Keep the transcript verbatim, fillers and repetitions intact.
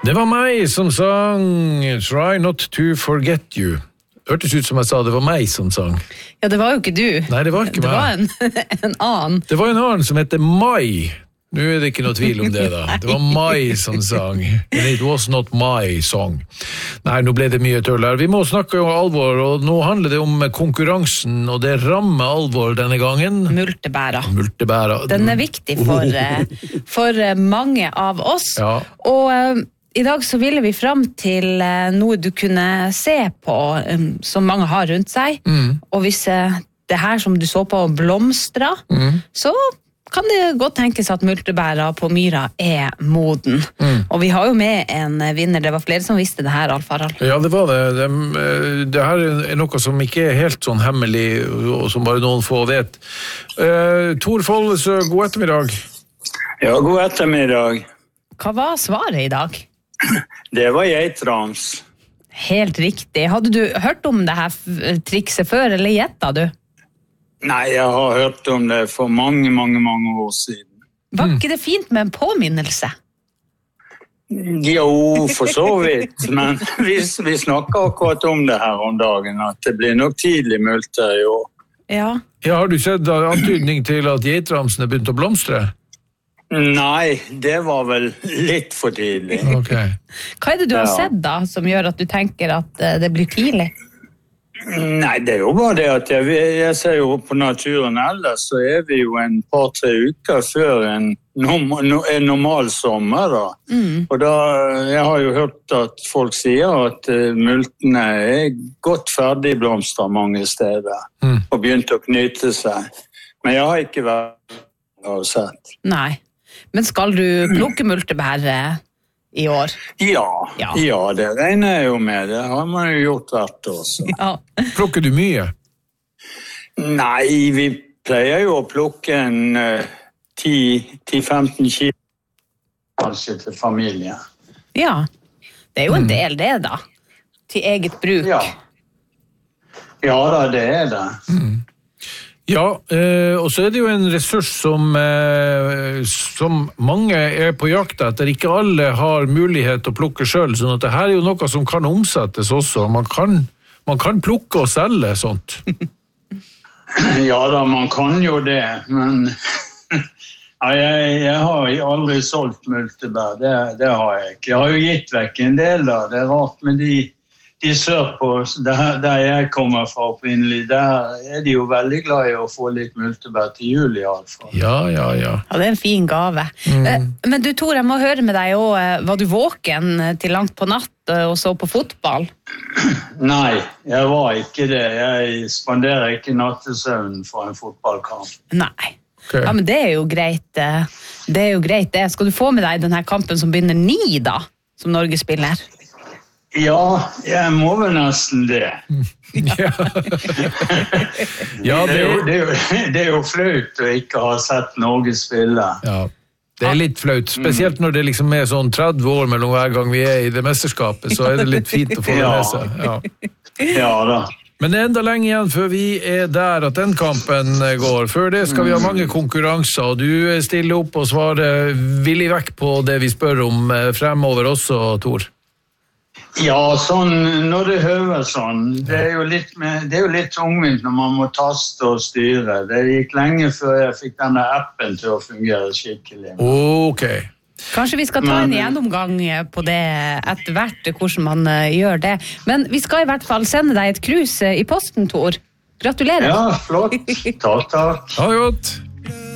Det var meg som sang Try Not To Forget You. Hørtes ut som jeg sa det var meg som sang. Ja, det var jo ikke du. Nei, det var ikke det meg. Det var en, en annen. Det var en annen som heter Mai. Nå er det ikke noe tvil om det da. Det var Mai som sang. And it was not my song. Nei, nå ble det mye tøll her. Vi må snakke om alvor, og nå handler det om konkurransen, og det rammer alvor denne gangen. Multebæra. Multebæra. Den er viktig for, oh. for mange av oss. Ja. Og uh, i dag så ville vi fram til uh, noe du kunne se på, um, som mange har rundt seg. Mm. Og hvis uh, det her som du så på blomstra, mm. så kan det godt tenkes at multebæra på Myra er moden. Mm. Og vi har jo med en vinner, det var flere som visste det her, Alf Harald. Ja, det var det. Det, det her er noe som ikke er helt sånn hemmelig, og som bare noen få vet. Uh, Tor Follesø, god ettermiddag. Ja, god ettermiddag. Hva var svaret i dag? Det var geitrams. Helt riktig. Hadde du hørt om det her trikset før, eller gjettet du? Nei, jeg har hørt om det for mange, mange, mange år siden. Var ikke det fint med en påminnelse? Jo, for så vidt. Men vi, vi snakker akkurat om det her om dagen, at det blir nok tidlig multe i år. Ja. Ja, har du sett antydning til at geitramsene begynte å blomstre? Nei, det var vel litt for tidlig. Okay. Hva er det du har ja. sett da, som gjør at du tenker at det blir tidlig? Nei, det er jo bare det at jeg, jeg ser jo på naturen ellers, så er vi jo en par-tre uker før en, norm, en normal sommer da. Mm. Og da, jeg har jo hørt at folk sier at uh, multene er godt ferdig blomster mange steder, mm. og begynt å knyte seg. Men jeg har ikke vært og sett. Nei, men skal du plukke multebær i år? Ja, ja, ja, det regner jeg jo med. Det har man jo gjort hvert år. Ja. Plukker du mye? Nei, vi pleier jo å plukke en uh, ti til femten kilo kanskje til familie. Ja, det er jo en del det da, til eget bruk. Ja, ja da, det er det. Mm. Ja, eh, og så er det jo en ressurs som, eh, som mange er på jakt etter. Ikke alle har mulighet til å plukke selv, sånn at det her er jo noe som kan omsettes også. Man kan, man kan plukke og selge sånt. Ja da, man kan jo det, men ja, jeg, jeg har aldri solgt multebær, det, det har jeg ikke. Jeg har jo gitt vekk en del da, det er rart med de De sør på, der, der jeg kommer fra opprinnelig, der er de jo veldig glad i å få litt multebær til jul i alle fall. Ja, ja, ja. Ja, det er en fin gave. Mm. Men du, Tor, jeg må høre med deg også, var du våken til langt på natt og så på fotball? Nei, jeg var ikke det. Jeg spanderer ikke nattesøvn for en fotballkamp. Nei. Okay. Ja, men det er jo greit. Det er jo greit det. Skal du få med deg denne kampen som begynner ni da, som Norge spiller? Ja, jeg må vel nesten det. Ja. Ja, det, det, er jo, det, er jo, det er jo flaut å ikke ha sett Norge spille. Ja, det er litt flaut. Spesielt når det liksom er sånn tretti år mellom hver gang vi er i det mesterskapet, så er det litt fint å få det med seg. Ja. Ja da. Men det er enda lenge igjen før vi er der at den kampen går. Før det skal vi ha mange konkurranser, og du stiller opp og svarer villig vekk på det vi spør om fremover også, Tor. Ja, sånn, når det høver sånn, det er jo litt, med, det er jo litt tungvint når man må taste og styre. Det gikk lenge før jeg fikk denne appen til å fungere skikkelig. Ok. Kanskje vi skal ta en gjennomgang på det etter hvert, hvordan man uh, gjør det. Men vi skal i hvert fall sende deg et krus i posten, Tor. Gratulerer. Ja, flott. Takk, takk. Ha det godt.